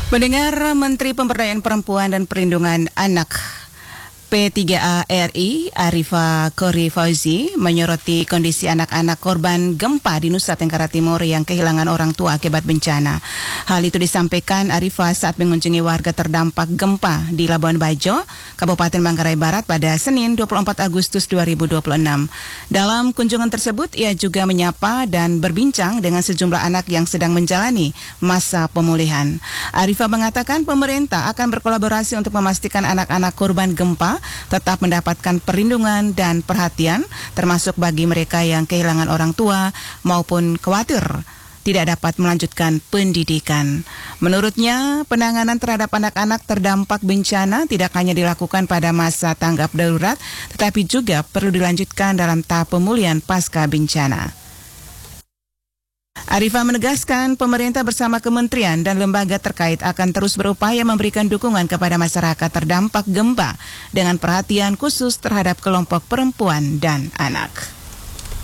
Mendengar Menteri Pemberdayaan Perempuan dan Perlindungan Anak P3A RI Arifah Khori Fauzi menyoroti kondisi anak-anak korban gempa di Nusa Tenggara Timur yang kehilangan orang tua akibat bencana. Hal itu disampaikan Arifah saat mengunjungi warga terdampak gempa di Labuan Bajo, Kabupaten Manggarai Barat pada Senin 24 Agustus 2026. Dalam kunjungan tersebut, ia juga menyapa dan berbincang dengan sejumlah anak yang sedang menjalani masa pemulihan. Arifah mengatakan pemerintah akan berkolaborasi untuk memastikan anak-anak korban gempa tetap mendapatkan perlindungan dan perhatian, termasuk bagi mereka yang kehilangan orang tua maupun khawatir tidak dapat melanjutkan pendidikan. Menurutnya, penanganan terhadap anak-anak terdampak bencana tidak hanya dilakukan pada masa tanggap darurat, tetapi juga perlu dilanjutkan dalam tahap pemulihan pasca bencana. Arifah menegaskan pemerintah bersama kementerian dan lembaga terkait akan terus berupaya memberikan dukungan kepada masyarakat terdampak gempa dengan perhatian khusus terhadap kelompok perempuan dan anak.